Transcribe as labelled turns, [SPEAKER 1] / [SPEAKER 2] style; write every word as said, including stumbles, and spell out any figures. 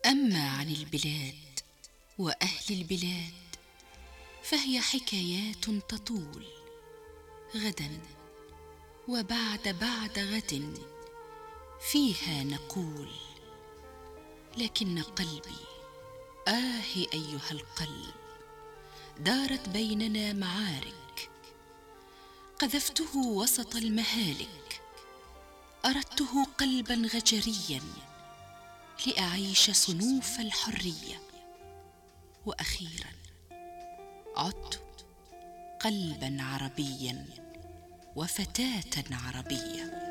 [SPEAKER 1] أما عن البلاد وأهل البلاد فهي حكايات تطول، غدا وبعد بعد غد فيها نقول. لكن قلبي، آه أيها القلب، دارت بيننا معارك، قذفته وسط المهالك، أردته قلبا غجريا لأعيش صنوف الحرية، وأخيرا عدت قلبا عربيا وفتاة عربية.